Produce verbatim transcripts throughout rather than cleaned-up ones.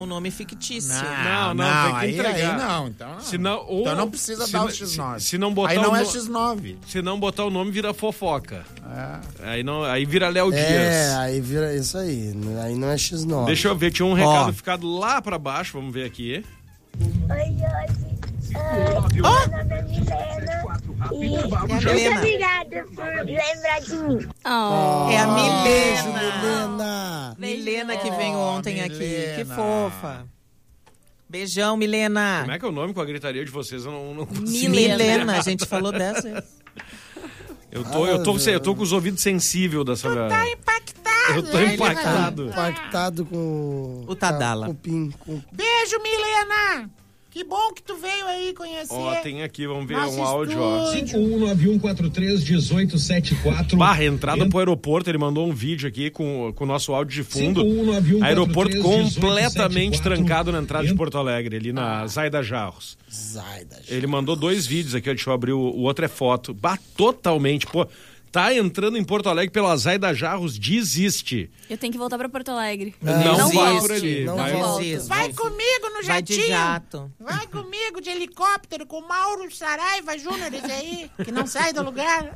um nome fictício. Não, não, não, tem que aí, entregar. Aí não, então não. Se não, ou, então não precisa se, dar o X nove. Se, se não botar aí não o é no... X nove. Se não botar o nome, vira fofoca. É. Aí, não, aí vira Léo É, Dias. aí vira isso aí. Aí não é X nove. Deixa eu ver, tinha um recado Ó. ficado lá pra baixo, vamos ver aqui. Oi, Josi. Uh, meu nome é Milena. E muito Milena. obrigada por lembrar de mim. Oh, é a Milena. Beijo, Milena. Milena que veio ontem aqui. Que Milena. fofa. Beijão, Milena. Como é que é o nome com a gritaria de vocês? Eu não, não consigo. Milena, a gente falou dessa. Eu tô, eu, tô, eu tô com os ouvidos sensíveis dessa... Tu tá impactado. Eu tô impactado. Impactado com... O Tadala. Com o Pim. Com... Beijo, Milena! Que bom que tu veio aí conhecer. Ó, tem aqui, vamos ver Nosso um áudio, ó. estúdio. cinco um nove um quatro três um oito sete quatro. Barra, entrada pro aeroporto, ele mandou um vídeo aqui com, com o nosso áudio de fundo. cinco um nove um quatro três Aeroporto um oito completamente sete quatro. trancado na entrada de Porto Alegre, ali na Zaida Jarros. Zaida. Ele mandou dois vídeos aqui, ó, deixa eu abrir, o, o outro é foto. Bah, totalmente, pô. Tá entrando em Porto Alegre pela Zaida Jarros, desiste. Eu tenho que voltar pra Porto Alegre. Não, Não vai volto. por ali. Não vai, volto. vai. Vai comigo no Vai de jatinho. jato. Vai comigo de helicóptero com o Mauro Saraiva Júnior aí, que não sai do lugar.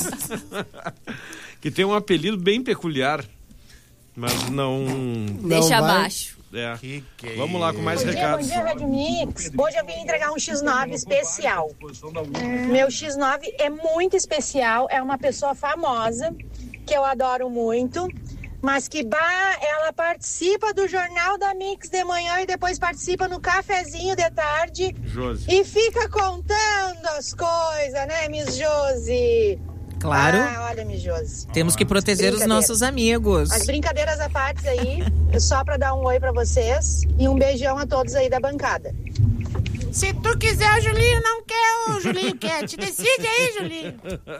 Que tem um apelido bem peculiar, mas não... Deixa vai. abaixo. É. Que que é Vamos lá com mais Bom dia, bom recados. dia, Rádio Mix. Hoje eu vim entregar um X nove especial. Meu X nove é muito especial, é uma pessoa famosa, que eu adoro muito, mas que, bah, ela participa do Jornal da Mix de manhã e depois participa no cafezinho de tarde Josi. e fica contando as coisas, né, Miss Josi? Claro. Ah, olha, Miss Josi. Temos que proteger os Brincadeira. nossos amigos. As brincadeiras à parte aí, só pra dar um oi pra vocês e um beijão a todos aí da bancada. Se tu quiser, o Julinho não quer, o Julinho quer. Te decide aí, Julinho.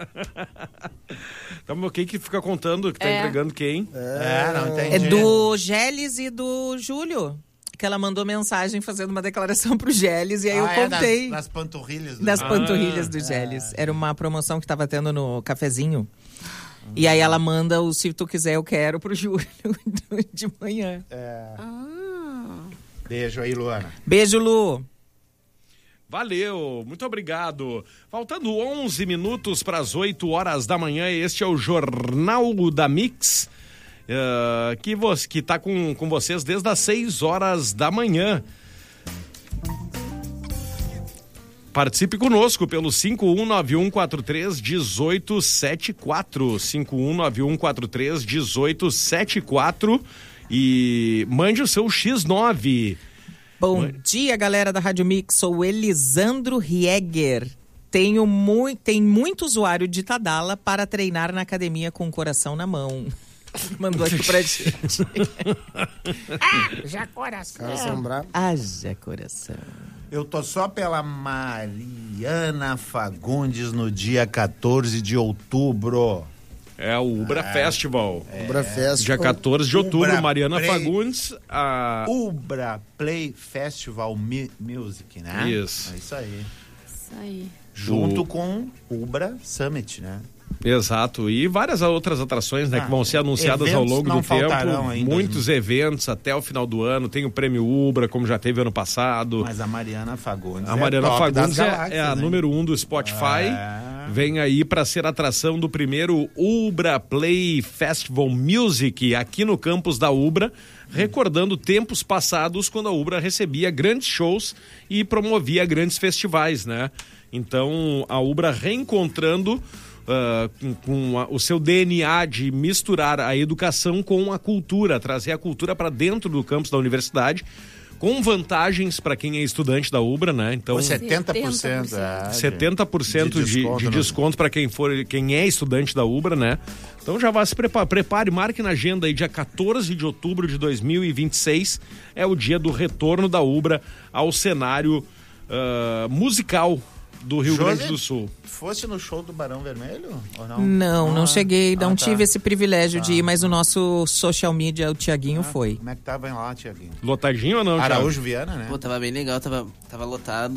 Então, quem que fica contando, que tá É. entregando quem? É, não entendi. É do Geles e do Júlio. Que ela mandou mensagem fazendo uma declaração pro Geles e aí eu Ah, é contei. das, das panturrilhas. Do... Das Ah. panturrilhas do Geles. Era uma promoção que tava tendo no cafezinho. E aí ela manda o Se Tu Quiser Eu Quero pro Júlio de manhã. É. Ah. Beijo aí, Luana. Beijo, Lu. Valeu, muito obrigado. Faltando onze minutos para as oito horas da manhã, este é o Jornal da Mix, uh, que, vo- que tá com, com vocês desde as seis horas da manhã. Participe conosco pelo cinco um nove um quatro três um oito sete quatro, cinco um nove um quatro três um oito sete quatro e mande o seu X nove. Bom dia, galera da Rádio Mix. Sou o Elisandro Rieger. Tenho muito, tem muito usuário de Tadala para treinar na academia com o coração na mão. Mandou aqui pra gente. Já coração. Cara assombrar. Haja coração. Eu tô só pela Mariana Fagundes no dia quatorze de outubro. É o Ubra Festival. Ubra Fest. Dia quatorze de outubro, Ubra Mariana Play. Fagundes. A... Ubra Play Festival Mi- Music, né? Isso. É isso aí. Isso aí. Junto O- com Ubra Summit, né? Exato. E várias outras atrações, né, Ah, que vão ser anunciadas ao eventos longo não do tempo. faltarão ainda. Muitos eventos até o final do ano. Tem o Prêmio Ubra, como já teve ano passado. Mas a Mariana Fagundes A Mariana é top Fagundes das é, galáxias, é a né? número um do Spotify. É. Vem aí para ser atração do primeiro Ubra Play Festival Music aqui no campus da Ubra, recordando tempos passados quando a Ubra recebia grandes shows e promovia grandes festivais, né? Então a Ubra reencontrando Uh, com, com a, o seu D N A de misturar a educação com a cultura, trazer a cultura para dentro do campus da universidade, com vantagens para quem é estudante da Ubra, né? Então, Pô, setenta por cento. setenta por cento. é, de- setenta por cento de, de desconto no- desconto para quem for, quem é estudante da Ubra, né? Então já vá se prepare, prepare, marque na agenda aí, dia quatorze de outubro de dois mil e vinte e seis, é o dia do retorno da Ubra ao cenário uh, musical do Rio Josi, Grande do Sul. Fosse no show do Barão Vermelho? Ou não? Não, não Ah, cheguei, não ah, tá. tive esse privilégio de Tá. ir, mas o nosso social media, o Tiaguinho, foi. Como é que tava lá, Tiaguinho? Lotadinho ou não, Thiago? Araújo Viana, né? Pô, tava bem legal, tava, tava lotado.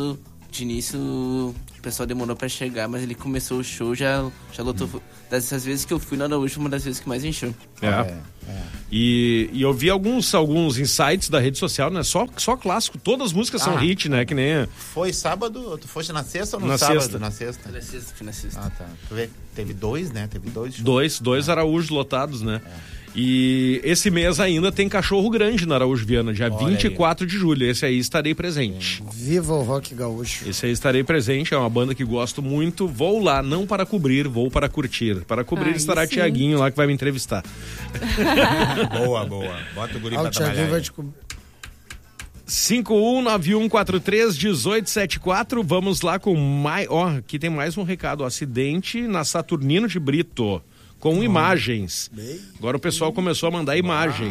de início o pessoal demorou pra chegar, mas ele começou o show, já, já lotou. Dessas vezes que eu fui na Araújo, uma das vezes que mais encheu. É. é, é. E, e eu vi alguns, alguns insights da rede social, né? Só, só clássico. Todas as músicas ah, são hit, né? Que nem... Foi sábado? Tu foste na sexta ou no na sábado? Sexta. Na sexta. Foi na sexta, foi na sexta. Ah, tá. Tu vê, teve dois, né? Teve dois shows. Dois, dois ah. Araújos lotados, né? É. E esse mês ainda tem Cachorro Grande na Araújo Viana, dia Olha vinte e quatro aí. De julho. Esse aí estarei presente. Viva o rock gaúcho. Esse aí estarei presente, é uma banda que gosto muito. Vou lá, não para cobrir, vou para curtir. Para cobrir Ai, estará sim. Tiaguinho lá que vai me entrevistar. Boa, boa. Bota o guri ah, pra o Tiaguinho vai te cobrir. cinco um nove um quatro três um oito sete quatro. Vamos lá com mais... Ó, aqui tem mais um recado. Acidente na Saturnino de Brito. Com oh. imagens. Bem. Agora o pessoal começou a mandar imagem.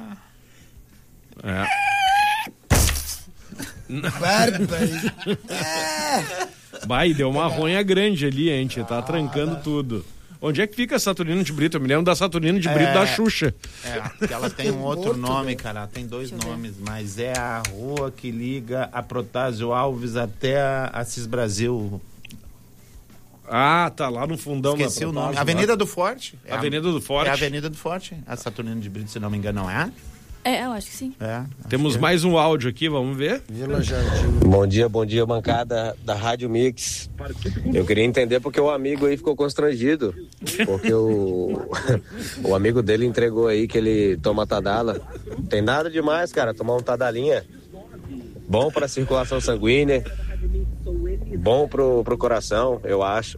Ah. É. Vai, deu uma ronha grande ali, a gente tá trancando tudo. Onde é que fica a Saturnino de Brito? Eu me lembro da Saturnino de Brito é, da Xuxa. É, porque ela tem um outro nome, cara. Ela tem dois nomes, mas é a rua que liga a Protásio Alves até a Assis Brasil. Ah, tá lá no fundão. Esqueci o nome. Avenida do Forte. É Avenida do Forte. É a Avenida do Forte. A Saturnino de Brito, se não me engano, não é? É, eu acho que sim. É, Temos que mais um áudio aqui, vamos ver. Vila Jardim. Bom dia, bom dia, bancada da Rádio Mix. Eu queria entender porque o amigo aí ficou constrangido. Porque o, o amigo dele entregou aí que ele toma Tadala. Não tem nada demais, cara, tomar um Tadalinha. Bom pra circulação sanguínea. Bom pro, pro coração, eu acho.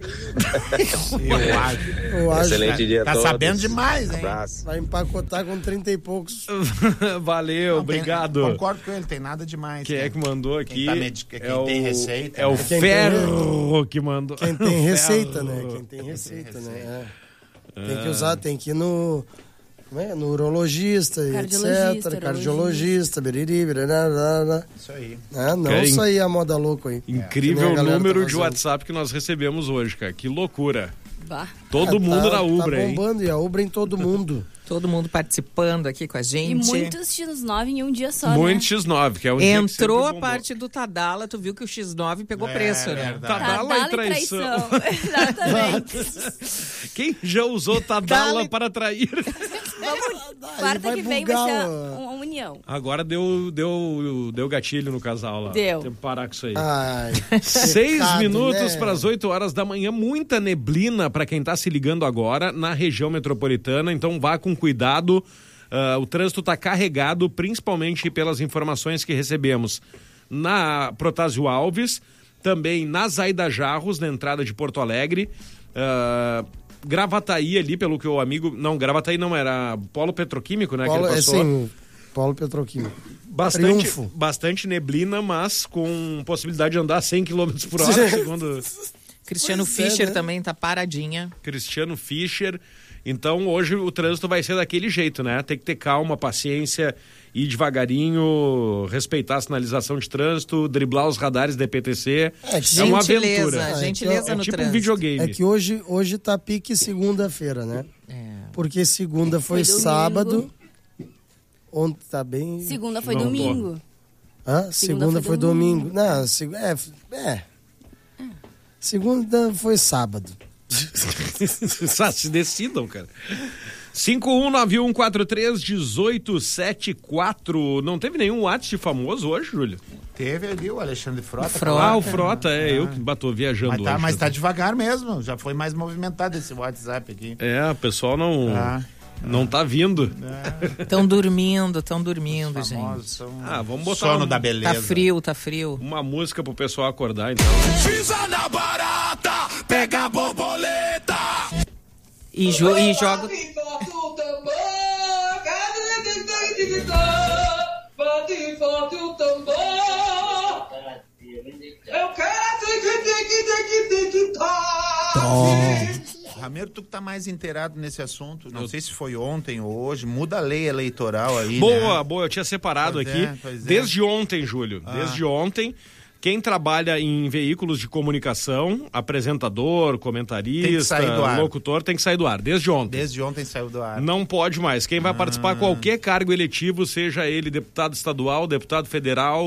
Eu acho. Eu acho. Excelente dia a tá todos. Tá sabendo demais, hein? Abraço. Vai empacotar com trinta e poucos. Valeu, não, obrigado. Tem, concordo com ele, tem nada demais. Quem né? é que mandou aqui? Quem, tá med... quem é tem o... receita. É o né? Ferro tem... que mandou. Quem tem receita, né? Quem tem receita, né? É. Tem que usar, tem que ir no... É, no urologista, cardiologista, etcétera. Cardiologista, beriri, berará. Isso aí. É, não é, sair a moda louco aí. Incrível o número tá de WhatsApp que nós recebemos hoje, cara. Que loucura. Bah. Todo é, mundo tá, na Ubra, tá bombando, hein? E a Ubra em todo mundo. Todo mundo participando aqui com a gente. E muitos X nove em um dia só, Muito né? X nove, que é um Entrou a parte do Tadala, tu viu que o X nove pegou é, preço, né? Tadala, Tadala e traição. E traição. Exatamente. Quem já usou Tadala Dale. Para trair? Vamos, quarta que vem vai ser uma união. Agora deu, deu, deu gatilho no casal lá. Deu. Tem que parar com isso aí. Ai, Seis pecado, minutos né? para as oito horas da manhã. Muita neblina para quem está se ligando agora na região metropolitana. Então vá com cuidado. Uh, o trânsito está carregado, principalmente pelas informações que recebemos na Protásio Alves, também na Zaida Jarros, na entrada de Porto Alegre. Uh, Gravataí ali, pelo que o amigo... Não, Gravataí não, era Polo Petroquímico, né? Polo, que ele passou. É, sim, Polo Petroquímico. Bastante, bastante neblina, mas com possibilidade de andar cem quilômetros por hora, segundo... Cristiano pois Fischer é, né? também tá paradinha. Cristiano Fischer. Então, hoje o trânsito vai ser daquele jeito, né? Tem que ter calma, paciência, ir devagarinho, respeitar a sinalização de trânsito, driblar os radares da E P T C. É, que é uma aventura. É, gentileza é, no tipo trânsito. um videogame. É que hoje, hoje tá pique segunda-feira, né? É. Porque segunda foi, foi sábado. Ontem tá bem... Segunda foi Não, domingo. Hã? Segunda, segunda foi, foi domingo. domingo. Não, seg... é... é. Segunda foi sábado. Se decidam, cara. cinco um nove um quatro três um oito sete quatro. Não teve nenhum WhatsApp famoso hoje, Júlio? Teve ali o Alexandre Frota. Frota. Ah, o Frota, é, ah. eu que batou viajando mas tá, hoje. Mas tá devagar mesmo, já foi mais movimentado esse WhatsApp aqui. É, o pessoal não... Ah. Não tá vindo. Estão é. dormindo, estão dormindo, Os gente. São... Ah, vamos botar sono um... da beleza. Tá frio, tá frio. Uma música pro pessoal acordar, então. Pisa na barata, pega a borboleta. E, jo e joga... Eu quero Ramiro, tu que tá mais inteirado nesse assunto, não eu... sei se foi ontem ou hoje, muda a lei eleitoral aí, Boa, né? boa, eu tinha separado pois aqui, é, é. desde ontem, Júlio, ah. desde ontem, Quem trabalha em veículos de comunicação, apresentador, comentarista, Tem que sair do ar. locutor, tem que sair do ar, desde ontem. Desde ontem saiu do ar. Não pode mais. Quem vai Ah. participar qualquer cargo eletivo, seja ele deputado estadual, deputado federal,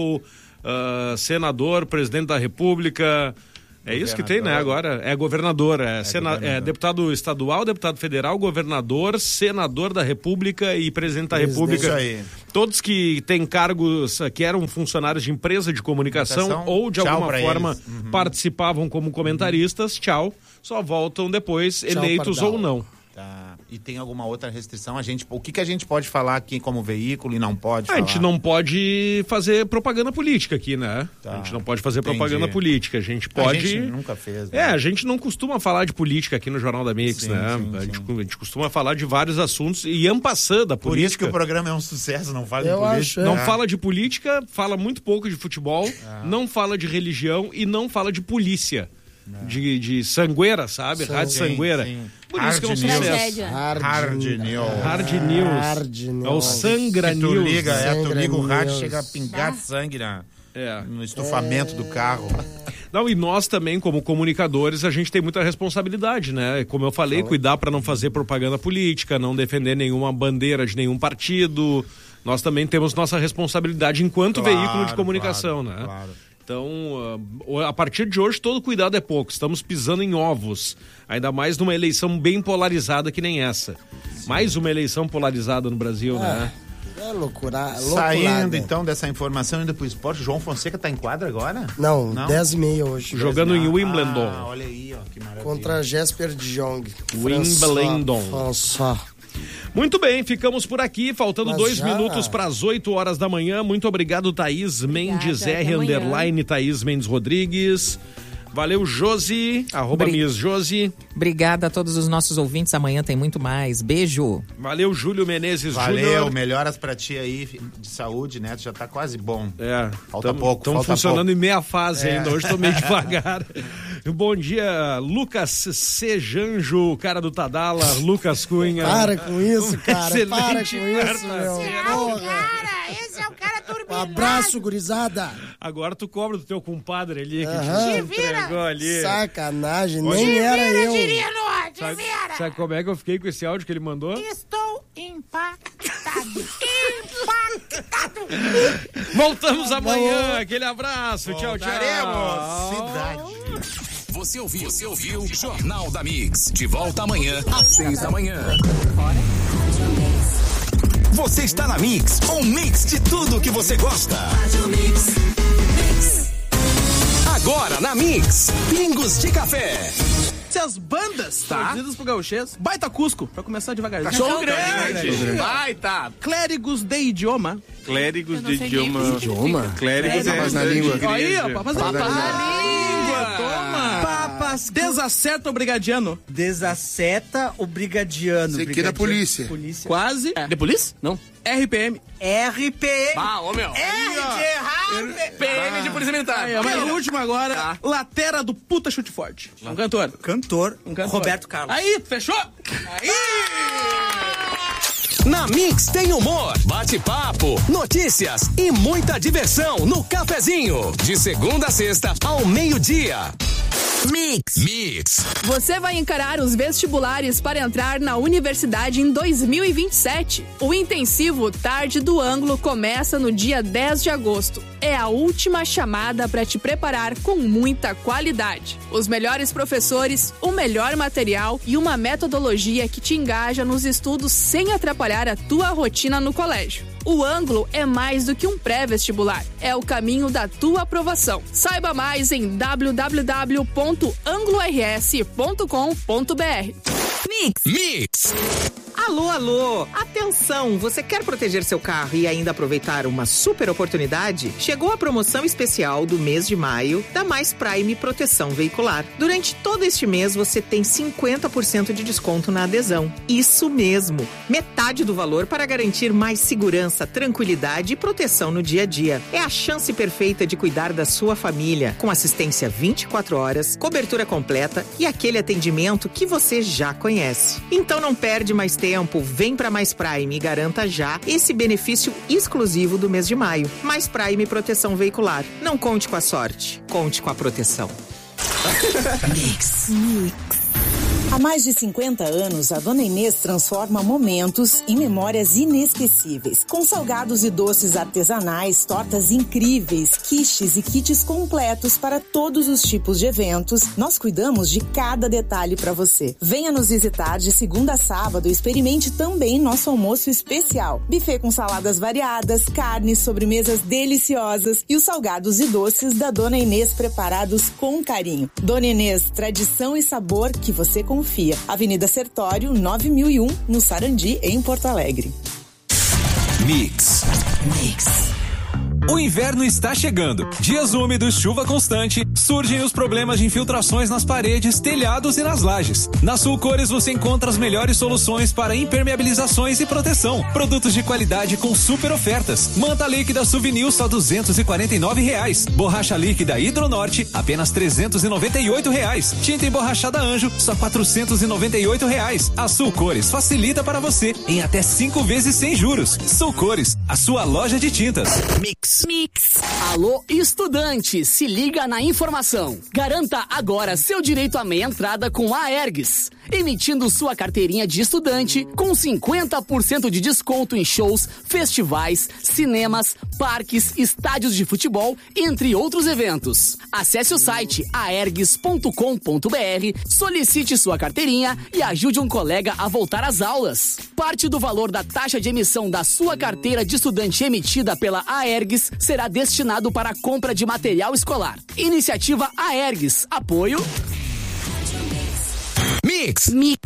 uh, senador, presidente da República... É isso que tem, né, agora? É governador, é, é, sena... governador. É deputado estadual, deputado federal, governador, senador da República e presidente da República. Aí. Todos que têm cargos, que eram funcionários de empresa de comunicação, comunicação ou de alguma forma uhum. participavam como comentaristas, tchau, só voltam depois, tchau, eleitos pardal. Ou não. Tá. E tem alguma outra restrição? A gente, o que, que a gente pode falar aqui como veículo e não pode falar? A gente não pode fazer propaganda política aqui, né? Tá. A gente não pode fazer Entendi. propaganda política. A gente pode... A gente nunca fez, né? É, a gente não costuma falar de política aqui no Jornal da Mix, sim, né? Sim, a, gente, a gente costuma falar de vários assuntos e ampassando da política. Por isso que o programa é um sucesso, não fala Eu de política. Acho, é. Não fala de política, fala muito pouco de futebol, ah. não fala de religião e não fala de polícia. De, de sangueira, sabe? Sim, Rádio Sangueira. Sim. Por isso Hard que é um sucesso. Hard, Hard News. Hard News. Hard News. É o Sangra tu News. Liga, é, tu Sangra liga o rádio, News. chega a pingar ah. sangue na, é. no estufamento é. do carro. Não, e nós também, como comunicadores, a gente tem muita responsabilidade, né? Como eu falei, Fala. cuidar para não fazer propaganda política, não defender nenhuma bandeira de nenhum partido. Nós também temos nossa responsabilidade enquanto claro, veículo de comunicação, claro, né? Claro. Então, a partir de hoje, todo cuidado é pouco. Estamos pisando em ovos. Ainda mais numa eleição bem polarizada que nem essa. Sim. Mais uma eleição polarizada no Brasil, é, né? É loucura, Saindo, então, dessa informação, indo pro esporte, João Fonseca tá em quadra agora? Não, Não? dez e meia hoje. Jogando em Wimbledon. Ah, olha aí, ó, que maravilha. Contra Jesper de Jong. Wimbledon. François. Muito bem, ficamos por aqui, faltando Mas dois já... minutos para as oito horas da manhã. Muito obrigado, Thaís Obrigada, Mendes R, underline Thaís Mendes Rodrigues. Valeu, Josi, arroba Bri... Miss Josi. Obrigada a todos os nossos ouvintes, amanhã tem muito mais. Beijo. Valeu, Júlio Menezes Valeu, Júnior. melhoras pra ti aí, de saúde, né? Tu já tá quase bom. É. Falta tamo, pouco, Estamos funcionando pouco. em meia fase é. ainda, hoje tô meio devagar. Bom dia, Lucas Sejanjo, cara do Tadala, Lucas Cunha. Para com isso, cara, um para com isso, meu. Esse é o cara, esse é o cara turbinado. Um abraço, gurizada. Agora tu cobra do teu compadre ali, que Aham. te entregou ali. Sacanagem, Te nem vira, era eu. Dirino, te Sabe, vira. sabe como é que eu fiquei com esse áudio que ele mandou? Estou impactado. Impactado. Voltamos amanhã, aquele abraço, tchau, tchau. Cidade. Você ouviu, você ouviu Jornal da Mix. De volta amanhã, às seis da manhã. Você está na Mix, um mix de tudo que você gosta. Agora na Mix, Pingos de Café. As bandas tá. traduzidas pro gauchês. Baita Cusco, pra começar devagarzinho. Cachorro grande. Baita. Clérigos de idioma. Clérigos de idioma. Idioma? Clérigos é na língua. Aí, ó, papas na língua. Toma. Papas. Desacerta o brigadiano. Desaceta o brigadiano. Sei que é da polícia. polícia. Quase. É. De polícia? Não. R P M. R P M. Ah, ô meu. R de errado. P M de polícia militar. Aí, mas o último agora, tá. Latera do puta chute forte. Um cantor. Cantor. Um cantor. Roberto Carlos. Aí, fechou? Aí! Na Mix tem humor, bate-papo, notícias e muita diversão no cafezinho. De segunda a sexta ao meio-dia. Mix. Mix. Você vai encarar os vestibulares para entrar na universidade em dois mil e vinte e sete. O intensivo Tarde do Ângulo começa no dia dez de agosto. É a última chamada para te preparar com muita qualidade. Os melhores professores, o melhor material e uma metodologia que te engaja nos estudos sem atrapalhar a tua rotina no colégio. O Ângulo é mais do que um pré-vestibular. É o caminho da tua aprovação. Saiba mais em w w w ponto anglo r s ponto com ponto b r. Mix. Mix. Alô, alô! Atenção! Você quer proteger seu carro e ainda aproveitar uma super oportunidade? Chegou a promoção especial do mês de maio da Mais Prime Proteção Veicular. Durante todo este mês você tem cinquenta por cento de desconto na adesão. Isso mesmo! Metade do valor para garantir mais segurança, tranquilidade e proteção no dia a dia. É a chance perfeita de cuidar da sua família, com assistência vinte e quatro horas, cobertura completa e aquele atendimento que você já conhece. Então não perde mais tempo tempo, vem para Mais Prime e garanta já esse benefício exclusivo do mês de maio. Mais Prime Proteção Veicular. Não conte com a sorte, conte com a proteção. Mix. Mix. Há mais de cinquenta anos, a Dona Inês transforma momentos em memórias inesquecíveis. Com salgados e doces artesanais, tortas incríveis, quiches e kits completos para todos os tipos de eventos, nós cuidamos de cada detalhe para você. Venha nos visitar de segunda a sábado e experimente também nosso almoço especial. Buffet com saladas variadas, carnes, sobremesas deliciosas e os salgados e doces da Dona Inês preparados com carinho. Dona Inês, tradição e sabor que você confia. Avenida Sertório, nove mil e um, no Sarandi, em Porto Alegre. Mix. Mix. O inverno está chegando. Dias úmidos, chuva constante, surgem os problemas de infiltrações nas paredes, telhados e nas lajes. Na Sulcores você encontra as melhores soluções para impermeabilizações e proteção. Produtos de qualidade com super ofertas. Manta líquida Souvenir só duzentos e quarenta e nove reais. Borracha líquida Hidronorte apenas trezentos e noventa e oito reais. Tinta emborrachada Anjo só quatrocentos e noventa e oito reais. A Sulcores facilita para você em até cinco vezes sem juros. Sulcores, a sua loja de tintas. Mix. Mix. Alô, estudante, se liga na informação. Garanta agora seu direito à meia entrada com a Aergs, emitindo sua carteirinha de estudante com cinquenta por cento de desconto em shows, festivais, cinemas, parques, estádios de futebol, entre outros eventos. Acesse o site aergs ponto com ponto br, solicite sua carteirinha e ajude um colega a voltar às aulas. Parte do valor da taxa de emissão da sua carteira de estudante emitida pela Aergs será destinado para a compra de material escolar. Iniciativa Aergs. Apoio Mix. Mix.